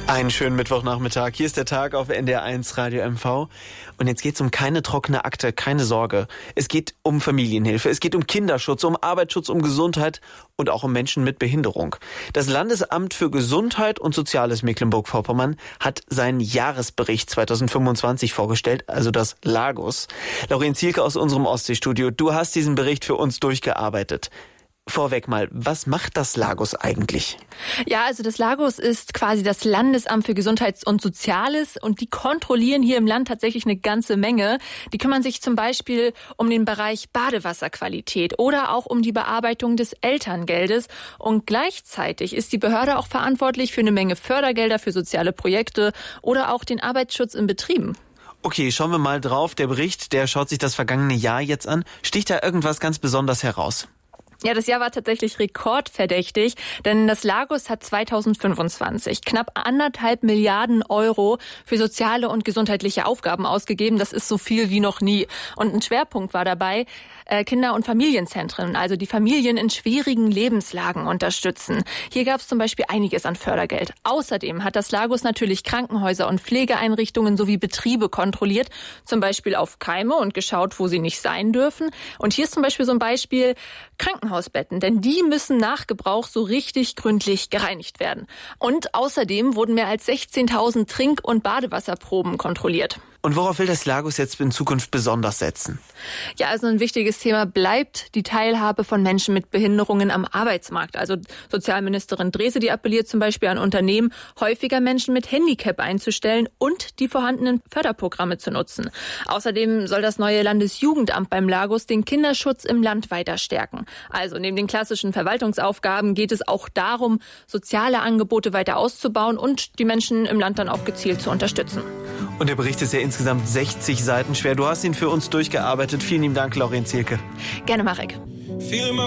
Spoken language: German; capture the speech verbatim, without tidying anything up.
Einen schönen Mittwochnachmittag. Hier ist der Tag auf N D R eins Radio M V. Und jetzt geht es um keine trockene Akte, keine Sorge. Es geht um Familienhilfe, es geht um Kinderschutz, um Arbeitsschutz, um Gesundheit und auch um Menschen mit Behinderung. Das Landesamt für Gesundheit und Soziales Mecklenburg-Vorpommern hat seinen Jahresbericht zweitausendfünfundzwanzig vorgestellt, also das LAGOS. Lauren Zielke aus unserem Ostseestudio, du hast diesen Bericht für uns durchgearbeitet. Vorweg mal, was macht das LAGOS eigentlich? Ja, also das LAGOS ist quasi das Landesamt für Gesundheit und Soziales und die kontrollieren hier im Land tatsächlich eine ganze Menge. Die kümmern sich zum Beispiel um den Bereich Badewasserqualität oder auch um die Bearbeitung des Elterngeldes. Und gleichzeitig ist die Behörde auch verantwortlich für eine Menge Fördergelder für soziale Projekte oder auch den Arbeitsschutz in Betrieben. Okay, schauen wir mal drauf. Der Bericht, der schaut sich das vergangene Jahr jetzt an. Sticht da irgendwas ganz besonders heraus? Ja, das Jahr war tatsächlich rekordverdächtig, denn das LAGOS hat zweitausendfünfundzwanzig knapp anderthalb Milliarden Euro für soziale und gesundheitliche Aufgaben ausgegeben. Das ist so viel wie noch nie. Und ein Schwerpunkt war dabei, äh, Kinder- und Familienzentren, also die Familien in schwierigen Lebenslagen unterstützen. Hier gab es zum Beispiel einiges an Fördergeld. Außerdem hat das LAGOS natürlich Krankenhäuser und Pflegeeinrichtungen sowie Betriebe kontrolliert, zum Beispiel auf Keime und geschaut, wo sie nicht sein dürfen. Und hier ist zum Beispiel so ein Beispiel Krankenhausbetten, denn die müssen nach Gebrauch so richtig gründlich gereinigt werden. Und außerdem wurden mehr als sechzehntausend Trink- und Badewasserproben kontrolliert. Und worauf will das LAGOS jetzt in Zukunft besonders setzen? Ja, also ein wichtiges Thema bleibt die Teilhabe von Menschen mit Behinderungen am Arbeitsmarkt. Also Sozialministerin Drese, die appelliert zum Beispiel an Unternehmen, häufiger Menschen mit Handicap einzustellen und die vorhandenen Förderprogramme zu nutzen. Außerdem soll das neue Landesjugendamt beim LAGOS den Kinderschutz im Land weiter stärken. Also neben den klassischen Verwaltungsaufgaben geht es auch darum, soziale Angebote weiter auszubauen und die Menschen im Land dann auch gezielt zu unterstützen. Und der Bericht ist ja insgesamt sechzig Seiten schwer. Du hast ihn für uns durchgearbeitet. Vielen lieben Dank, Lauren Zielke. Gerne, Marek.